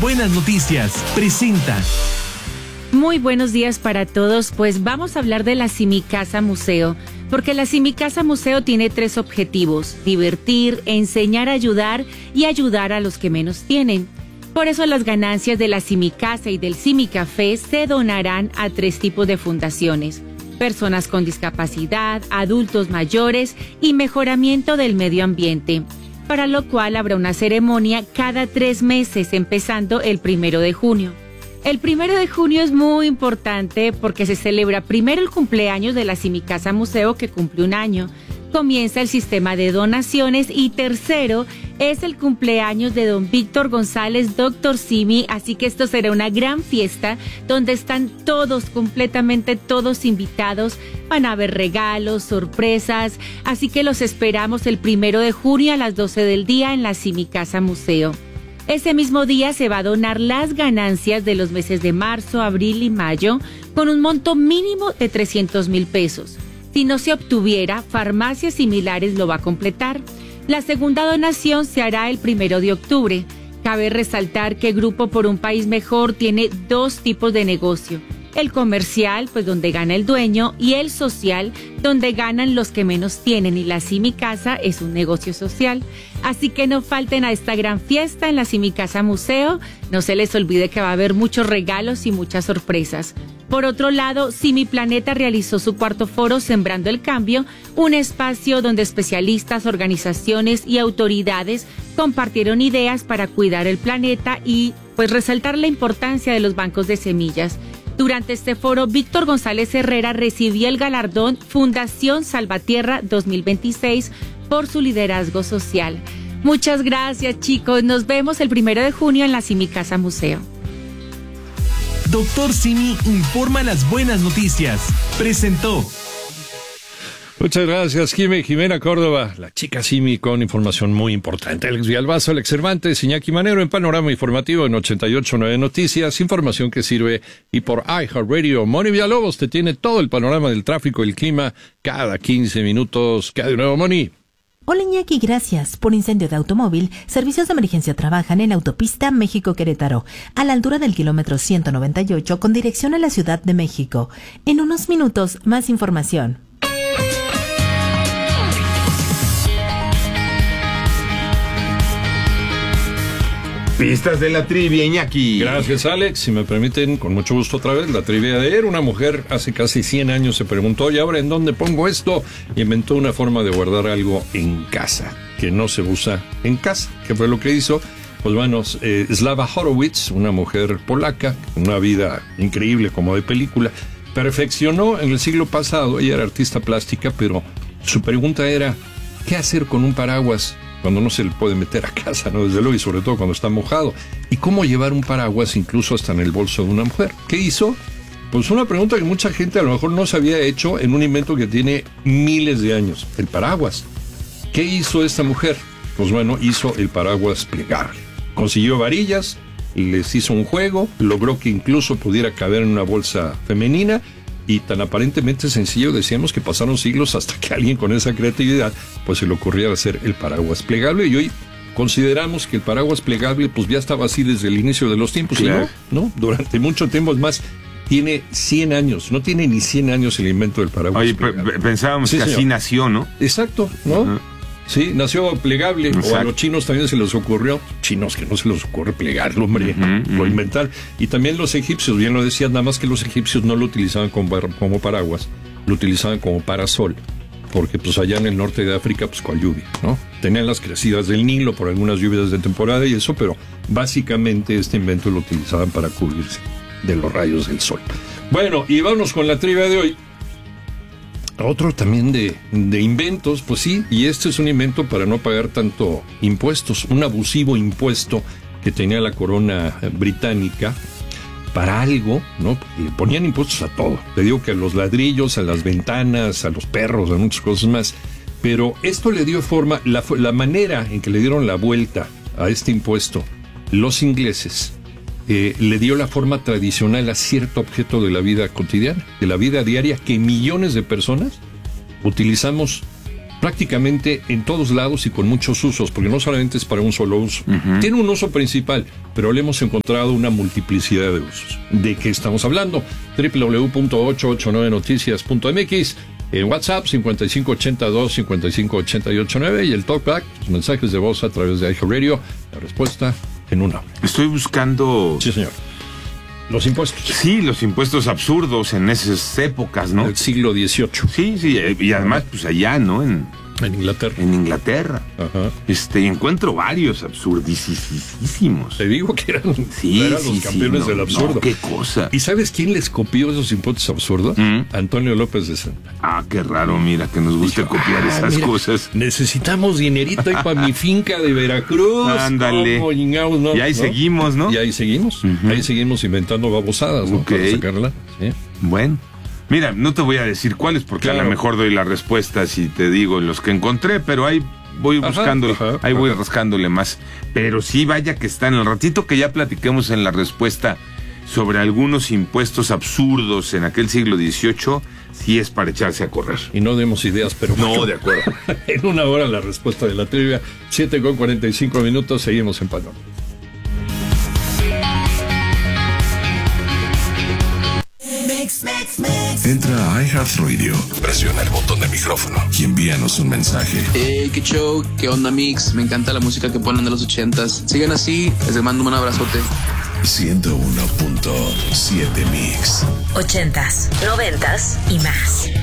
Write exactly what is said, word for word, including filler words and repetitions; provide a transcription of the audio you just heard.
buenas noticias presenta. Muy buenos días para todos, pues vamos a hablar de la Simicasa Museo, porque la Simicasa Museo tiene tres objetivos: divertir, enseñar a ayudar y ayudar a los que menos tienen. Por eso las ganancias de la Simicasa y del Simicafé se donarán a tres tipos de fundaciones: personas con discapacidad, adultos mayores y mejoramiento del medio ambiente, para lo cual habrá una ceremonia cada tres meses, empezando el primero de junio. El primero de junio es muy importante porque se celebra primero el cumpleaños de la Simicasa Museo, que cumple un año. Comienza el sistema de donaciones y tercero es el cumpleaños de don Víctor González, doctor Simi, así que esto será una gran fiesta donde están todos, completamente todos invitados. Van a haber regalos, sorpresas, así que los esperamos el primero de junio a las doce del día en la Simicasa Museo. Ese mismo día se va a donar las ganancias de los meses de marzo, abril y mayo con un monto mínimo de trescientos mil pesos. Si no se obtuviera, Farmacias Similares lo va a completar. La segunda donación se hará el primero de octubre. Cabe resaltar que Grupo por un País Mejor tiene dos tipos de negocio: el comercial, pues donde gana el dueño, y el social, donde ganan los que menos tienen, y la Simicasa es un negocio social. Así que no falten a esta gran fiesta en la Simicasa Museo. No se les olvide que va a haber muchos regalos y muchas sorpresas. Por otro lado, Simiplaneta realizó su cuarto foro Sembrando el Cambio, un espacio donde especialistas, organizaciones y autoridades compartieron ideas para cuidar el planeta y pues resaltar la importancia de los bancos de semillas. Durante este foro, Víctor González Herrera recibió el galardón Fundación Salvatierra dos mil veintiséis por su liderazgo social. Muchas gracias, chicos. Nos vemos el primero de junio en la Simicasa Museo. Doctor Simi informa las buenas noticias. Presentó. Muchas gracias, Jimé, Jimena Córdoba, la chica Simi, con información muy importante. Alex Villalbazo, Alex Cervantes, Iñaki Manero en Panorama Informativo en ochenta y ocho punto nueve Noticias, información que sirve, y por iHeartRadio. Moni Villalobos te tiene todo el panorama del tráfico y el clima cada quince minutos. ¿Qué hay de nuevo, Moni? Hola, Iñaki, gracias. Por incendio de automóvil, servicios de emergencia trabajan en la autopista México-Querétaro, a la altura del kilómetro ciento noventa y ocho con dirección a la Ciudad de México. En unos minutos, más información. Pistas de la trivia, Iñaki. Gracias, Alex. Si me permiten, con mucho gusto otra vez, la trivia de ayer. Una mujer hace casi cien años se preguntó: ¿y ahora en dónde pongo esto? Y inventó una forma de guardar algo en casa, que no se usa en casa. ¿Qué fue lo que hizo? Pues bueno, eh, Slava Horowitz, una mujer polaca, una vida increíble como de película, perfeccionó en el siglo pasado. Ella era artista plástica, pero su pregunta era: ¿qué hacer con un paraguas cuando no se le puede meter a casa, ¿no? Desde luego, y sobre todo cuando está mojado? ¿Y cómo llevar un paraguas incluso hasta en el bolso de una mujer? ¿Qué hizo? Pues una pregunta que mucha gente a lo mejor no se había hecho en un invento que tiene miles de años: el paraguas. ¿Qué hizo esta mujer? Pues bueno, hizo el paraguas plegable. Consiguió varillas, les hizo un juego, logró que incluso pudiera caber en una bolsa femenina. Y tan aparentemente sencillo, decíamos, que pasaron siglos hasta que alguien con esa creatividad pues se le ocurriera hacer el paraguas plegable. Y hoy consideramos que el paraguas plegable pues ya estaba así desde el inicio de los tiempos. Claro. ¿Y no? ¿No? Durante mucho tiempo. Es más, tiene cien años, no tiene ni cien años el invento del paraguas. Oye, plegable. Pensábamos sí, que señor. Así nació, ¿no? Exacto, ¿no? Uh-huh. Sí, nació plegable. Exacto. O a los chinos también se les ocurrió, chinos que no se les ocurre plegarlo, hombre, uh-huh, lo uh-huh. inventar. Y también los egipcios, bien lo decías, nada más que los egipcios no lo utilizaban como, como paraguas, lo utilizaban como parasol, porque pues allá en el norte de África, pues con lluvia, ¿no? Tenían las crecidas del Nilo por algunas lluvias de temporada y eso, pero básicamente este invento lo utilizaban para cubrirse de los rayos del sol. Bueno, y vámonos con la trivia de hoy. Otro también de, de inventos, pues sí, y este es un invento para no pagar tanto impuestos, un abusivo impuesto que tenía la corona británica para algo, ¿no? Le ponían impuestos a todo. Le digo que a los ladrillos, a las ventanas, a los perros, a muchas cosas más. Pero esto le dio forma, la, la manera en que le dieron la vuelta a este impuesto los ingleses, eh, le dio la forma tradicional a cierto objeto de la vida cotidiana, de la vida diaria, que millones de personas utilizamos prácticamente en todos lados y con muchos usos, porque no solamente es para un solo uso. Uh-huh. Tiene un uso principal, pero le hemos encontrado una multiplicidad de usos. ¿De qué estamos hablando? doble u doble u doble u punto ocho ocho nueve noticias punto m x, en WhatsApp cincuenta y cinco ochenta y dos cincuenta y cinco ochenta y ocho nueve y el Talkback, los mensajes de voz a través de iHeartRadio. La respuesta en una. Estoy buscando... Sí, señor. Los impuestos. Sí, los impuestos absurdos en esas épocas, ¿no? Del siglo dieciocho. Sí, sí, y además, pues allá, ¿no? En, en Inglaterra. En Inglaterra. Ajá. Este, encuentro varios absurdísimos. Te digo que eran, sí, eran sí, los campeones sí, no, del absurdo. No, qué cosa. ¿Y sabes quién les copió esos impuestos absurdos? ¿Mm? Antonio López de Santa. Ah, qué raro, mira, que nos gusta Dijo, copiar ah, esas mira, cosas. Necesitamos dinerito ahí para mi finca de Veracruz. Ándale. ¿Cómo, no, y ahí ¿no? seguimos, ¿no? Y ahí seguimos. Uh-huh. Ahí seguimos inventando babosadas, ¿no? Okay. Para sacarla. ¿Sí? Bueno. Mira, no te voy a decir cuáles porque claro. a lo mejor doy la respuesta si te digo los que encontré, pero ahí voy buscándole, ajá, ajá, ahí voy ajá. rascándole más. Pero sí, vaya que está en el ratito que ya platiquemos en la respuesta sobre algunos impuestos absurdos en aquel siglo dieciocho, sí es para echarse a correr. Y no demos ideas, pero... No, bueno, de acuerdo. En una hora la respuesta de la trivia, siete con cuarenta y cinco minutos, seguimos en Panorama. Entra a iHeartRadio, presiona el botón de micrófono y envíanos un mensaje. Hey, qué show, qué onda Mix, me encanta la música que ponen de los ochentas. Sigan así, les mando un abrazote. ciento uno punto siete Mix. Ochentas, noventas y más.